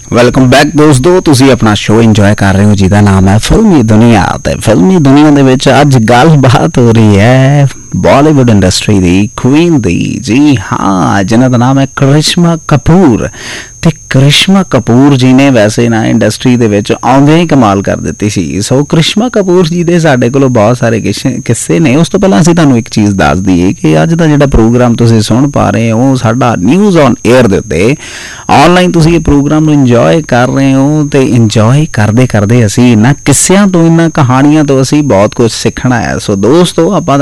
Welcome back ਦੋਸਤੋ, ਤੁਸੀਂ ਆਪਣਾ ਸ਼ੋਅ ਇੰਜੋਏ ਕਰ ਰਹੇ ਹੋ ਜਿਹਦਾ ਨਾਮ ਹੈ ਫਿਲਮੀ ਦੁਨੀਆ। ਤੇ ਫਿਲਮੀ ਦੁਨੀਆ ਦੇ ਵਿੱਚ ਅੱਜ ਗੱਲਬਾਤ ਹੋ ਰਹੀ ਹੈ ਬਾਲੀਵੁੱਡ ਇੰਡਸਟਰੀ ਦੀ ਕੁਈਨ ਦੀ। ਜੀ ਹਾਂ, ਜਿਨ੍ਹਾਂ ਦਾ ਨਾਮ ਹੈ ਕਰਿਸ਼ਮਾ ਕਪੂਰ। ਤੇ ਕਰਿਸ਼ਮਾ ਕਪੂਰ ਜੀ ਨੇ ਵੈਸੇ ਨਾ ਇੰਡਸਟਰੀ ਦੇ ਵਿੱਚ ਆਉਂਦਿਆਂ ਹੀ ਕਮਾਲ ਕਰ ਦਿੱਤੀ ਸੀ। ਸੋ ਕਰਿਸ਼ਮਾ ਕਪੂਰ ਜੀ ਦੇ ਸਾਡੇ ਕੋਲ ਬਹੁਤ ਸਾਰੇ ਕਿੱਸੇ ਨੇ। ਉਸ ਤੋਂ ਪਹਿਲਾਂ ਅਸੀਂ ਤੁਹਾਨੂੰ ਇੱਕ ਚੀਜ਼ ਦੱਸ ਦਈਏ ਕਿ ਅੱਜ ਦਾ ਜਿਹੜਾ ਪ੍ਰੋਗਰਾਮ ਤੁਸੀਂ ਸੁਣ ਪਾ ਰਹੇ ਹੋ ਸਾਡਾ ਨਿਊਜ਼ ਔਨ 에ਅਰ ਦੇ ਉੱਤੇ ਆਨਲਾਈਨ ਤੁਸੀਂ ਇਹ ਪ੍ਰੋਗਰਾਮ ਨੂੰ ਇੰਜੋਏ ਕਰ ਰਹੇ ਹੋ। ਤੇ ਇੰਜੋਏ ਕਰਦੇ ਕਰਦੇ ਅਸੀਂ ਇਹਨਾਂ ਕਿੱਸਿਆਂ ਤੋਂ, ਇਹਨਾਂ ਕਹਾਣੀਆਂ ਤੋਂ ਅਸੀਂ ਬਹੁਤ ਕੁਝ ਸਿੱਖਣਾ ਹੈ। ਸੋ ਦੋਸਤੋ, ਆਪਾਂ